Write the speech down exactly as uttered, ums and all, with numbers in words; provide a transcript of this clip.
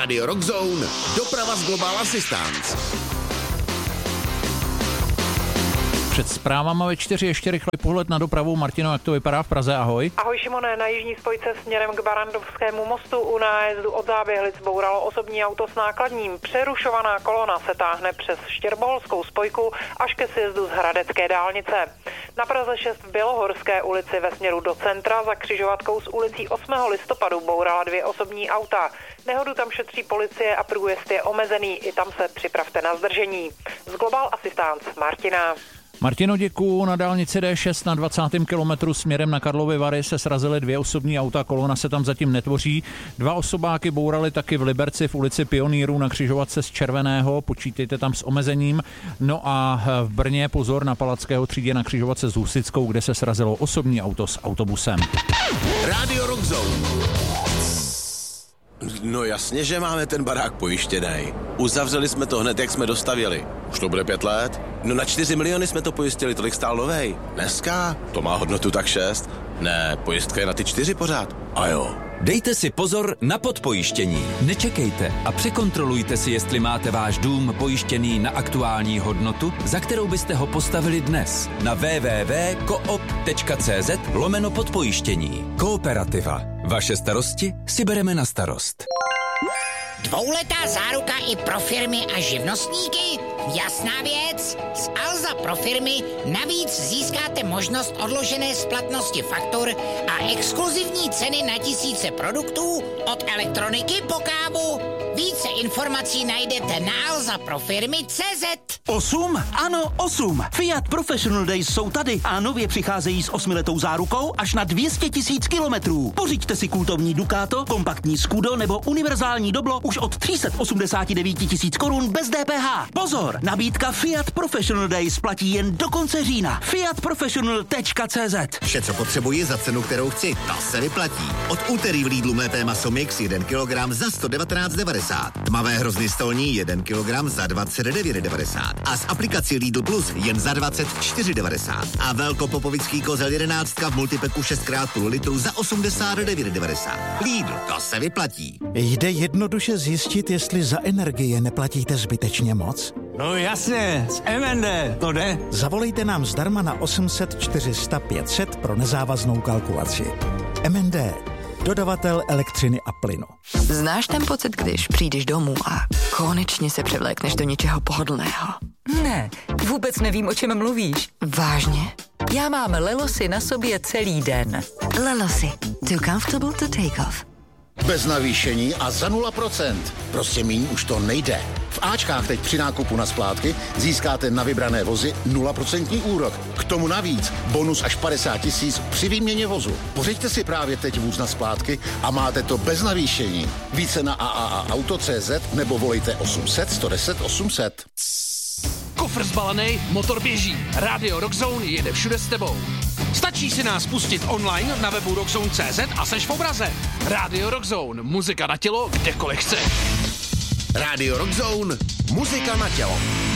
Radio Rock Zone, doprava z Global Assistance. Před zprávama ve čtyři ještě rychlý pohled na dopravu. Martino, jak to vypadá v Praze? Ahoj. Ahoj Šimone, na jižní spojce směrem k Barrandovskému mostu u nájezdu od Záběhlic bouralo osobní auto s nákladním. Přerušovaná kolona se táhne přes Štěrboholskou spojku až ke sjezdu z Hradecké dálnice. Na Praze šest v Bělohorské ulici ve směru do centra za křižovatkou s ulicí osmého listopadu bourala dvě osobní auta. Nehodu tam šetří policie a průjezd je omezený, i tam se připravte na zdržení. Z Global Assistance Martina. Martino, děkuju. Na dálnici D šest na dvacátém kilometru směrem na Karlovy Vary se srazily dvě osobní auta, kolona se tam zatím netvoří. Dva osobáky bourali taky v Liberci v ulici Pionýrů na křižovatce z Červeného, počítejte tam s omezením. No a v Brně pozor na Palackého třídě na křižovatce s Husickou, kde se srazilo osobní auto s autobusem. Radio Rock Zone. No jasně, že máme ten barák pojištěnej. Uzavřeli jsme to hned, jak jsme dostavěli. Už to bude pět let? No na čtyři miliony jsme to pojistili, tolik stál novej. Dneska? To má hodnotu tak šest. Ne, pojistka je na ty čtyři pořád. A jo. Dejte si pozor na podpojištění. Nečekejte a překontrolujte si, jestli máte váš dům pojištěný na aktuální hodnotu, za kterou byste ho postavili dnes. Na w w w tečka coop tečka cz lomeno podpojištění. Kooperativa. Vaše starosti si bereme na starost. Dvouletá záruka i pro firmy a živnostníky? Jasná věc. Z Alza pro firmy navíc získáte možnost odložené splatnosti faktur a exkluzivní ceny na tisíce produktů od elektroniky po kávu. Více informací najdete na alza pro firmy tečka cz. Osm? Ano, osm. Fiat Professional Days jsou tady a nově přicházejí s osmiletou zárukou až na dvě stě tisíc kilometrů. Pořiďte si kultovní Ducato, kompaktní Scudo nebo univerzální Doblo už od tři sta osmdesát devět tisíc korun bez D P H. Pozor, nabídka Fiat Professional Days platí jen do konce října. Fiat Professional tečka cz. Vše, co potřebuji za cenu, kterou chci, ta se vyplatí. Od úterý v Lidlu mlété maso mix jeden kilogram za sto devatenáct devadesát. Tmavé hrozny stolní jeden kilogram za dvacet devět devadesát. A z aplikací Lidl Plus jen za dvacet čtyři devadesát. A velkopopovický kozel jedenáctka v multipeku šest krát půl litru za osmdesát devět devadesát. Lidl, to se vyplatí. Jde jednoduše zjistit, jestli za energie neplatíte zbytečně moc? No jasně, z M N D, to jde. Zavolejte nám zdarma na osm set čtyři sta pět set pro nezávaznou kalkulaci. M N D, dodavatel elektřiny a plynu. Znáš ten pocit, když přijdeš domů a konečně se převlékneš do něčeho pohodlného? Ne, vůbec nevím, o čem mluvíš. Vážně? Já mám Lelosy na sobě celý den. Lelosy, too comfortable to take off. Bez navýšení a za nula procent. Prostě míň už to nejde. V Ačkách teď při nákupu na splátky získáte na vybrané vozy nula procent úrok. K tomu navíc bonus až padesát tisíc při výměně vozu. Pořiďte si právě teď vůz na splátky a máte to bez navýšení. Více na a a a auto tečka cz nebo volejte osm set sto deset osm set. Kofr zbalený, motor běží. Radio Rock Zone jede všude s tebou. Stačí si nás pustit online na webu rockzone tečka cz a seš v obraze. Radio Rock Zone, muzika na tělo, kdekoliv chceš. Radio Rock Zone, muzika na tělo.